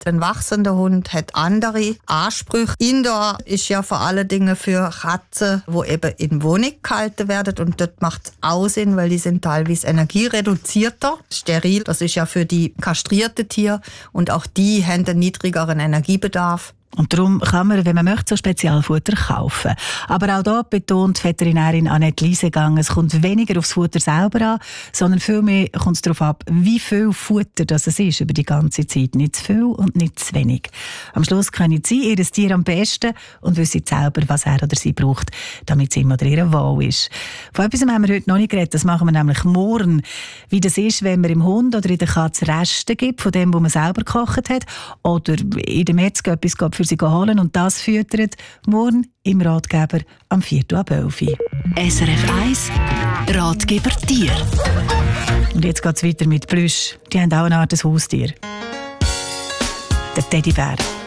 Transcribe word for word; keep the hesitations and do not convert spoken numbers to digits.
Ein wachsender Hund hat andere Ansprüche. Indoor ist ja vor allen Dingen für Katzen, die eben in Wohnung gehalten werden. Und dort macht es auch Sinn, weil die sind teilweise energiereduzierter. Steril, das ist ja für die kastrierten Tiere. Und auch die haben einen niedrigeren Energiebedarf. Und darum kann man, wenn man möchte, so Spezialfutter kaufen. Aber auch da betont die Veterinärin Annette Liesegang, es kommt weniger aufs Futter selber an, sondern vielmehr kommt es darauf ab, wie viel Futter das es ist über die ganze Zeit. Nicht zu viel und nicht zu wenig. Am Schluss kennen Sie Ihr Tier am besten und wissen selber, was er oder sie braucht, damit es ihm oder ihr wohl ist. Von etwas haben wir heute noch nicht geredet, das machen wir nämlich morgen. Wie das ist, wenn man im Hund oder in der Katze Reste gibt von dem, was man selber gekocht hat, oder in der Metzger etwas für sie holen und das füttert morgen im Ratgeber am Viertel ab elf. S R F eins Ratgeber Tier. Und jetzt geht es weiter mit Plüsch. Die haben auch eine Art Haustier. Der Teddybär.